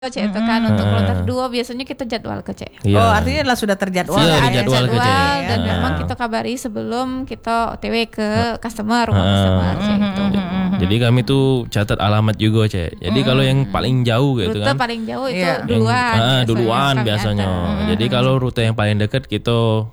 Cek itu kan untuk kloter 2 biasanya kita jadwal ke Cek. Iya. Oh, artinya lah sudah terjadwal. Sudah ya? dijadwal ke Cek. Dan memang kita kabari sebelum kita OTW ke customer, rumah customer Cek itu. Jadi kami tuh catat alamat juga Cek. Jadi kalau yang paling jauh gitu Rute kan. paling jauh itu Iya. duluan. Duluan kami biasanya. antar. Jadi kalau rute yang paling dekat kita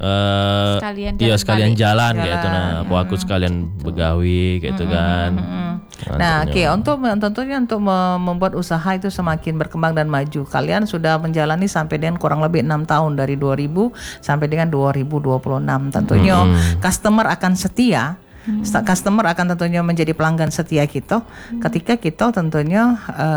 Sekalian jalan balik. gitu. Nah, aku sekalian begawi gitu kan. Nah, oke, untuk tentunya untuk membuat usaha itu semakin berkembang dan maju. Kalian sudah menjalani sampai dengan kurang lebih 6 tahun dari 2000 sampai dengan 2026. Tentunya customer akan setia. Customer akan tentunya menjadi pelanggan setia kita ketika kita tentunya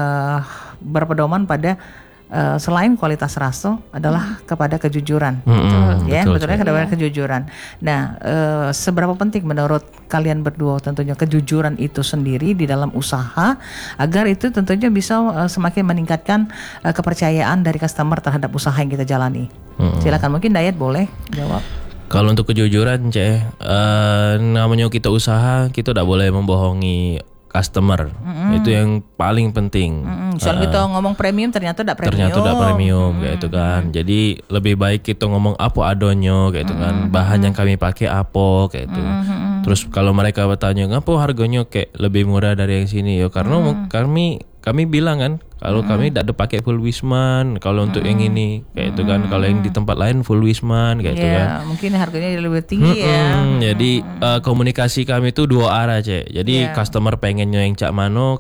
berpedoman pada selain kualitas rasa adalah kepada kejujuran. Ya, betulnya kepada kejujuran. Nah, seberapa penting menurut kalian berdua tentunya kejujuran itu sendiri di dalam usaha agar itu tentunya bisa semakin meningkatkan kepercayaan dari customer terhadap usaha yang kita jalani. Silakan, mungkin Dayat boleh jawab. Kalau untuk kejujuran namanya kita usaha, kita tidak boleh membohongi customer. Itu yang paling penting. Soal kita ngomong premium ternyata tidak premium. Ternyata tidak premium kayak itu kan. Jadi lebih baik kita ngomong apa adonyo kayak itu kan. Bahan yang kami pakai apa kayak itu. Terus kalau mereka bertanya, "Ngapa harganya kayak lebih murah dari yang sini?" Ya karena kami bilang kan, kalau kami tidak ada pakai full Wisman, kalau untuk yang ini kayak itu kan, kalau yang di tempat lain full Wisman kayak itu kan. Mungkin harganya lebih tinggi ya. Jadi komunikasi kami itu dua arah Cek. Jadi customer pengennya yang cak mano,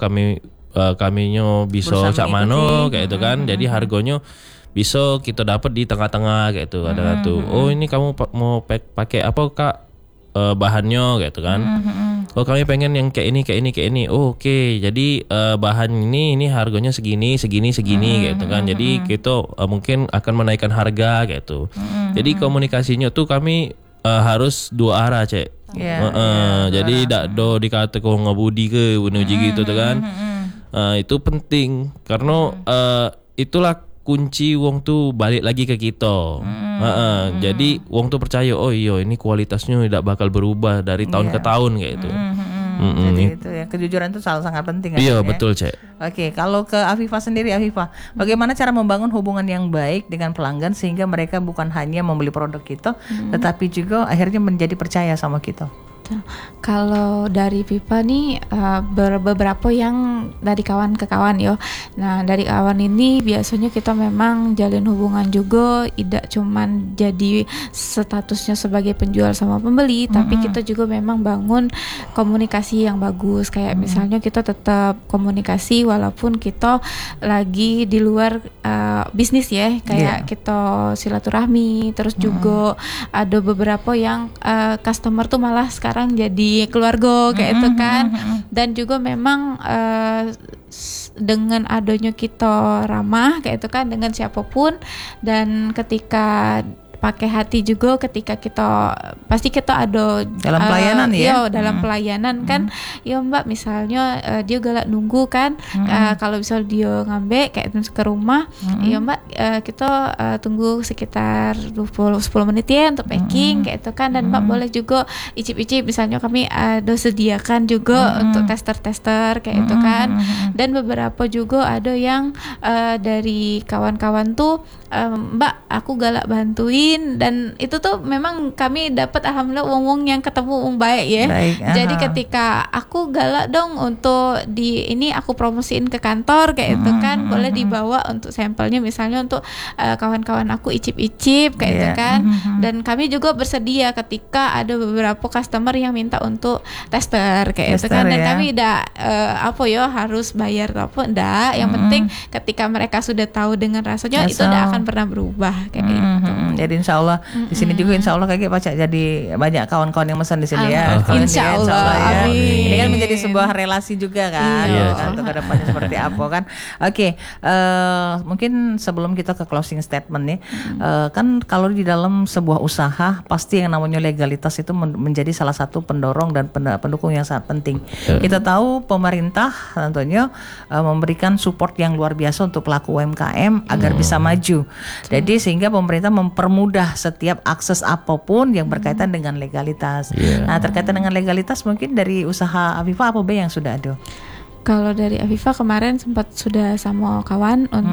kaminya bisa cak mano kayak itu kan. Jadi harganya bisa kita dapat di tengah-tengah kayak itu. Ada tuh, oh ini kamu mau pakai apa Kak? Bahannya gitu kan. Oh kami pengen yang kayak ini. Oh, oke. Jadi bahan ini harganya segini gitu kan. Jadi kita mungkin akan menaikkan harga gitu. Jadi komunikasinya tuh kami harus dua arah Cek. Jadi tidak do dikata kau ngabudi ke menuju gitu tuh kan. Itu penting karena itulah kunci wong tuh balik lagi ke kita. Jadi wong tuh percaya, oh iya ini kualitasnya tidak bakal berubah dari tahun ke tahun kayak itu. Jadi itu ya, kejujuran itu sangat penting. Iya betul Cek. Oke, kalau ke Afifah sendiri, Afifah, bagaimana cara membangun hubungan yang baik dengan pelanggan sehingga mereka bukan hanya membeli produk kita, tetapi juga akhirnya menjadi percaya sama kita? Kalau dari Pipa nih beberapa yang dari kawan ke kawan yo. Nah dari kawan ini biasanya kita memang jalin hubungan juga, tidak cuman jadi statusnya sebagai penjual sama pembeli, tapi kita juga memang bangun komunikasi yang bagus. Kayak misalnya kita tetap komunikasi walaupun kita lagi di luar bisnis ya, kayak kita silaturahmi. Terus juga ada beberapa yang customer tuh malah sekarang jadi keluarga kayak itu kan. Dan juga memang dengan adanya kita ramah kayak itu kan dengan siapapun, dan ketika pakai hati juga ketika kita pasti kita ada dalam pelayanan dalam pelayanan kan. Ya Mbak misalnya dia galak nunggu kan, kalau misal dia ngambek kayak ke rumah, ya Mbak kita tunggu sekitar 10 menit ya untuk packing kayak itu kan. Dan Mbak boleh juga icip-icip, misalnya kami ada sediakan juga untuk tester-tester kayak itu kan. Dan beberapa juga ada yang dari kawan-kawan tuh, Mbak aku galak bantuin, dan itu tuh memang kami dapat alhamdulillah wong-wong yang ketemu wong baik ya. Jadi ketika aku galak dong untuk di ini aku promosiin ke kantor kayak itu kan, boleh dibawa untuk sampelnya misalnya untuk kawan-kawan aku icip-icip kayak itu kan. Dan kami juga bersedia ketika ada beberapa customer yang minta untuk tester kayak itu kan. Dan kami tidak harus bayar apa enggak. Yang penting ketika mereka sudah tahu dengan rasanya itu tidak akan pernah berubah kayak gitu. Jadi insya Allah di sini juga insya Allah kayak Pak jadi banyak kawan-kawan yang pesan di sini ya. Insya Allah. Ya. Ini kan menjadi sebuah relasi juga kan. Untuk kedepannya seperti apa kan. Oke, mungkin sebelum kita ke closing statement nih, kan kalau di dalam sebuah usaha pasti yang namanya legalitas itu menjadi salah satu pendorong dan pendukung yang sangat penting. Kita tahu pemerintah tentunya memberikan support yang luar biasa untuk pelaku UMKM agar bisa maju. Jadi sehingga pemerintah mempermudah setiap akses apapun yang berkaitan dengan legalitas. Nah, terkaitan dengan legalitas mungkin dari usaha Afifah apa yang sudah ada? Kalau dari Afifa kemarin sempat sudah sama kawan